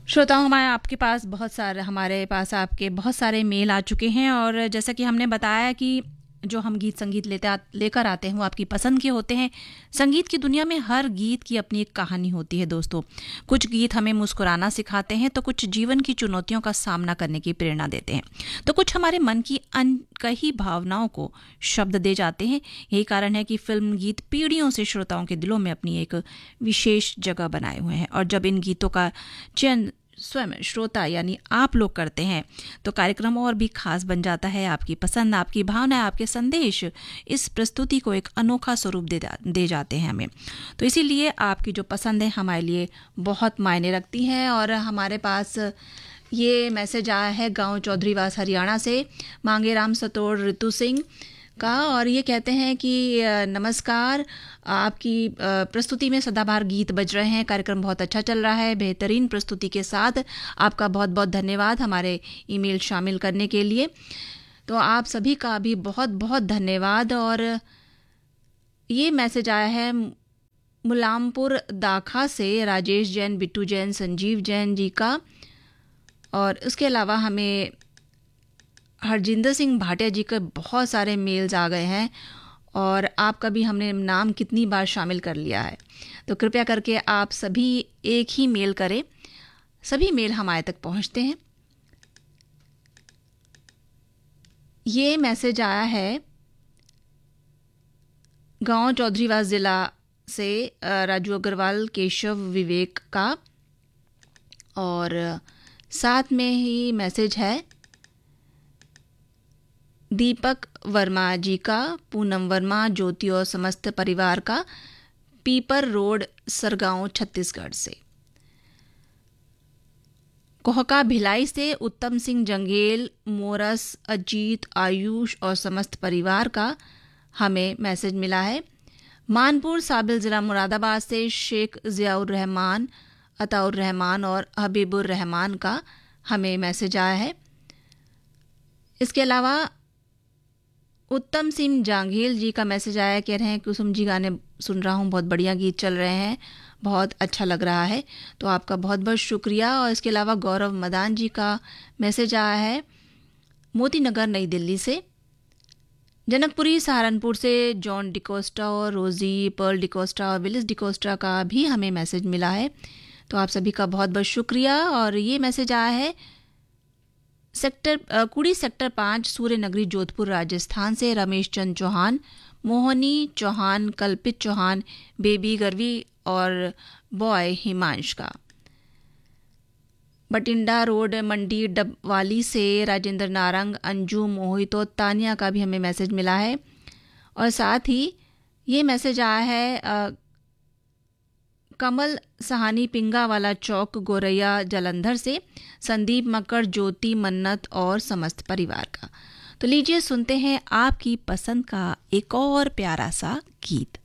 श्रोताओं, हमारे पास आपके बहुत सारे मेल आ चुके हैं और जैसा कि हमने बताया कि जो हम गीत संगीत लेकर आते हैं वो आपकी पसंद के होते हैं। संगीत की दुनिया में हर गीत की अपनी एक कहानी होती है दोस्तों। कुछ गीत हमें मुस्कुराना सिखाते हैं तो कुछ जीवन की चुनौतियों का सामना करने की प्रेरणा देते हैं, तो कुछ हमारे मन की अनकही भावनाओं को शब्द दे जाते हैं। यही कारण है कि फिल्म गीत पीढ़ियों से श्रोताओं के दिलों में अपनी एक विशेष जगह बनाए हुए हैं, और जब इन गीतों का चयन स्वयं श्रोता यानी आप लोग करते हैं तो कार्यक्रम और भी खास बन जाता है। आपकी पसंद, आपकी भावना, आपके संदेश इस प्रस्तुति को एक अनोखा स्वरूप दे जाते हैं हमें। तो इसीलिए आपकी जो पसंद है हमारे लिए बहुत मायने रखती हैं। और हमारे पास ये मैसेज आया है गांव चौधरीवास हरियाणा से मांगेराम सतोड़ ऋतु सिंह का, और ये कहते हैं कि नमस्कार, आपकी प्रस्तुति में सदाबहार गीत बज रहे हैं, कार्यक्रम बहुत अच्छा चल रहा है। बेहतरीन प्रस्तुति के साथ आपका बहुत बहुत धन्यवाद हमारे ईमेल शामिल करने के लिए। तो आप सभी का भी बहुत बहुत धन्यवाद। और ये मैसेज आया है मुलामपुर दाखा से राजेश जैन, बिट्टू जैन, संजीव जैन जी का, और उसके अलावा हमें हरजिंदर सिंह भाटिया जी के बहुत सारे मेल्स आ गए हैं, और आपका भी हमने नाम कितनी बार शामिल कर लिया है। तो कृपया करके आप सभी एक ही मेल करें, सभी मेल हमारे तक पहुंचते हैं। ये मैसेज आया है गांव चौधरीवास जिला से राजू अग्रवाल, केशव, विवेक का, और साथ में ही मैसेज है दीपक वर्मा जी का, पूनम वर्मा, ज्योति और समस्त परिवार का, पीपर रोड, सरगांव, छत्तीसगढ़ से। कोहका भिलाई से उत्तम सिंह जंगेल, मोरस, अजीत, आयुष और समस्त परिवार का हमें मैसेज मिला है। मानपुर साबिल जिला मुरादाबाद से शेख जियाउर रहमान, अताउर रहमान और हबीबुर रहमान का हमें मैसेज आया है। इसके अलावा उत्तम सिंह जांघेल जी का मैसेज आया, कह रहे हैं कुसुम जी गाने सुन रहा हूँ, बहुत बढ़िया गीत चल रहे हैं, बहुत अच्छा लग रहा है। तो आपका बहुत बहुत शुक्रिया। और इसके अलावा गौरव मदान जी का मैसेज आया है मोती नगर, नई दिल्ली से। जनकपुरी सहारनपुर से जॉन डिकोस्टा और रोजी, पर्ल डिकोस्टा और विलिस डिकोस्टा का भी हमें मैसेज मिला है। तो आप सभी का बहुत बहुत शुक्रिया। और ये मैसेज आया है कुड़ी सेक्टर 5 सूर्य नगरी, जोधपुर, राजस्थान से रमेश चंद चौहान, मोहनी चौहान, कल्पित चौहान, बेबी गर्वी और बॉय हिमांश का। बटिंडा रोड, मंडी डबवाली से राजेंद्र नारंग, अंजू, मोहित और तानिया का भी हमें मैसेज मिला है। और साथ ही ये मैसेज आया है कमल सहानी, पिंगा वाला चौक, गोरैया, जलंधर से संदीप मक्कड़, ज्योति, मन्नत और समस्त परिवार का। तो लीजिए सुनते हैं आपकी पसंद का एक और प्यारा सा गीत।